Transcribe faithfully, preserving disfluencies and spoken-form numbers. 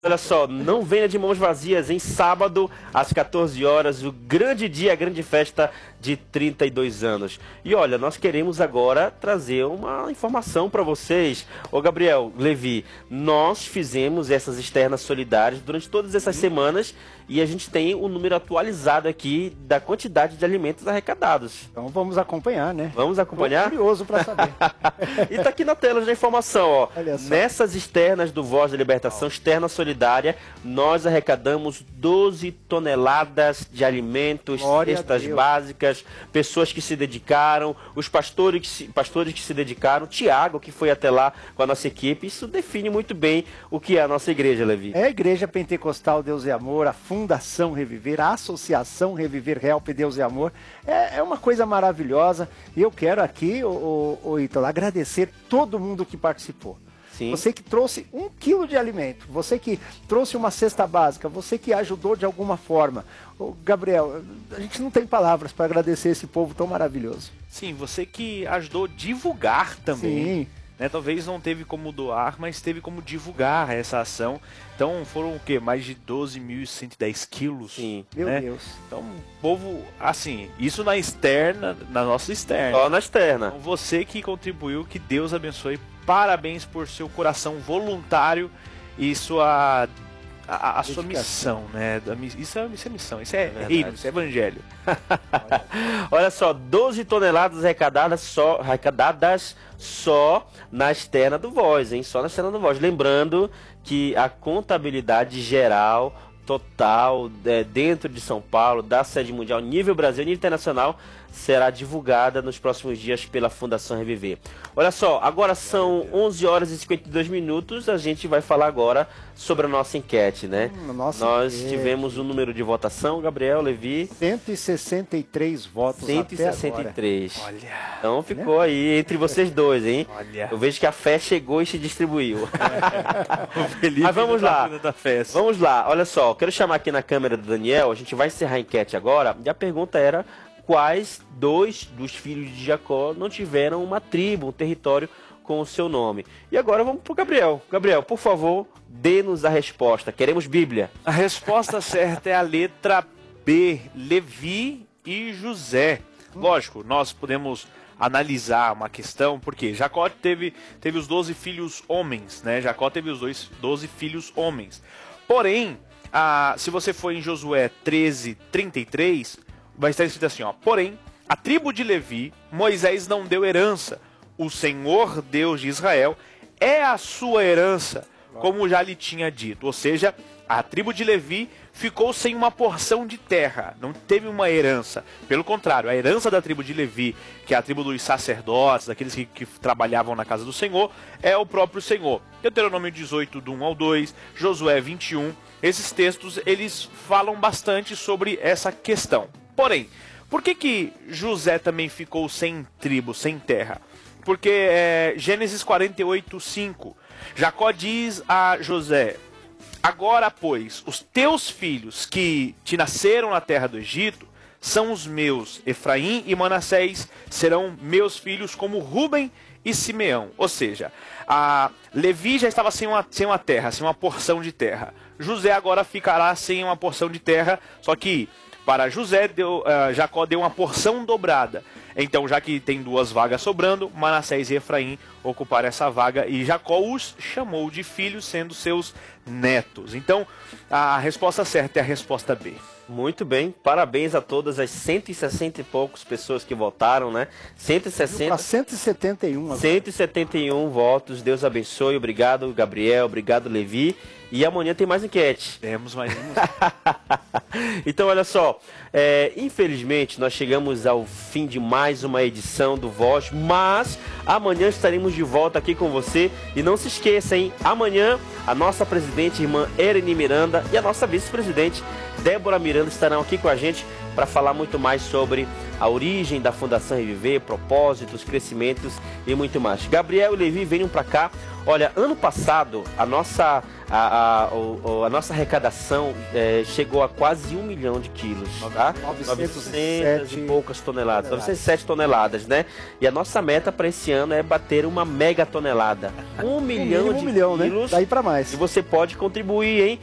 Olha só, não venha de mãos vazias, em sábado, às quatorze horas, o grande dia, a grande festa de trinta e dois anos. E olha, nós queremos agora trazer uma informação para vocês. Ô Gabriel, Levi, nós fizemos essas externas solidárias durante todas essas semanas e a gente tem o número atualizado aqui da quantidade de alimentos arrecadados. Então vamos acompanhar, né? Vamos acompanhar? Tô curioso para saber. E tá aqui na tela já a informação, ó. Olha só. Nessas externas do Voz da Libertação, externa solidária, nós arrecadamos doze toneladas de alimentos, Glória cestas a Deus. básicas, pessoas que se dedicaram, os pastores que se, pastores que se dedicaram, Tiago, que foi até lá com a nossa equipe. Isso define muito bem o que é a nossa igreja, Levi. É a Igreja Pentecostal Deus e Amor, a Fundação Reviver, a Associação Reviver Help Deus e Amor. É, é uma coisa maravilhosa. E eu quero aqui, o, o, o Ítalo, agradecer todo mundo que participou. Sim. Você que trouxe um quilo de alimento, você que trouxe uma cesta básica, você que ajudou de alguma forma. Ô, Gabriel, a gente não tem palavras para agradecer esse povo tão maravilhoso. Sim, você que ajudou a divulgar também. Sim. Né? Talvez não teve como doar, mas teve como divulgar essa ação. Então foram o quê? Mais de doze mil cento e dez quilos. Sim. Meu né? Deus. Então, o povo, assim, isso na externa, na nossa externa. Só na externa. Então, você que contribuiu, que Deus abençoe. Parabéns por seu coração voluntário e sua a, a sua missão, né? Da, isso, é, isso é missão, isso é, É reino, isso é evangelho. Olha só, doze toneladas arrecadadas só, arrecadadas só na externa do Voz, hein? Só na externa do Voz. Lembrando que a contabilidade geral, total, é, dentro de São Paulo, da sede mundial, nível Brasil, nível internacional, será divulgada nos próximos dias pela Fundação Reviver. Olha só, agora são onze horas e cinquenta e dois minutos, a gente vai falar agora sobre a nossa enquete, né? Hum, nossa Nós enquete. tivemos um número de votação, Gabriel, Levi, cento e sessenta e três votos cento e sessenta e até três. Olha, Então ficou aí entre vocês dois, hein? olha. Eu vejo que a fé chegou e se distribuiu. O Felipe Mas vamos tá lá. cuidando da festa. Vamos lá, olha só, quero chamar aqui na câmera do Daniel, a gente vai encerrar a enquete agora, e a pergunta era quais dois dos filhos de Jacó não tiveram uma tribo, um território com o seu nome. E agora vamos pro Gabriel. Gabriel, por favor, dê-nos a resposta, queremos Bíblia. A resposta certa é a letra B, Levi e José. Lógico, nós podemos analisar uma questão, porque Jacó teve, teve os doze filhos homens, né? Jacó teve os dois, doze filhos homens. Porém, a, se você for em Josué treze, trinta e três, vai estar escrito assim, ó. Porém, a tribo de Levi, Moisés não deu herança. O Senhor, Deus de Israel, é a sua herança, como já lhe tinha dito. Ou seja, a tribo de Levi ficou sem uma porção de terra, não teve uma herança. Pelo contrário, a herança da tribo de Levi, que é a tribo dos sacerdotes, daqueles que, que trabalhavam na casa do Senhor, é o próprio Senhor. Deuteronômio dezoito, do um ao dois, Josué vinte e um, esses textos, eles falam bastante sobre essa questão. Porém, por que que José também ficou sem tribo, sem terra? Porque é, Gênesis quarenta e oito, cinco, Jacó diz a José: agora, pois, os teus filhos que te nasceram na terra do Egito são os meus. Efraim e Manassés serão meus filhos, como Ruben e Simeão. Ou seja, a Levi já estava sem uma, sem uma terra, sem uma porção de terra. José agora ficará sem uma porção de terra, só que para José, deu, uh, Jacó deu uma porção dobrada. Então, já que tem duas vagas sobrando, Manassés e Efraim ocuparam essa vaga e Jacó os chamou de filhos, sendo seus netos. Então, a resposta certa é a resposta B. Muito bem, parabéns a todas as cento e sessenta e poucas pessoas que votaram, né? cento e sessenta, cento e setenta e um agora. cento e setenta e um votos, Deus abençoe, obrigado Gabriel, obrigado Levi. E amanhã tem mais enquete. Temos mais um. Então, olha só, é, infelizmente nós chegamos ao fim de mais uma edição do Voz, mas amanhã estaremos de volta aqui com você. E não se esqueça, hein? Amanhã a nossa presidente, irmã Ereni Miranda, e a nossa vice-presidente, Débora Miranda, estarão aqui com a gente para falar muito mais sobre a origem da Fundação Reviver, propósitos, crescimentos e muito mais. Gabriel e Levi, venham para cá. Olha, ano passado a nossa, a, a, a, a nossa arrecadação é, chegou a quase um milhão de quilos, tá? novecentos novecentas e poucas toneladas, novecentas e sete toneladas, né? E a nossa meta para esse ano é bater uma mega tonelada. Um milhão um de milhão, quilos. Né? Daí para mais. E você pode contribuir, hein?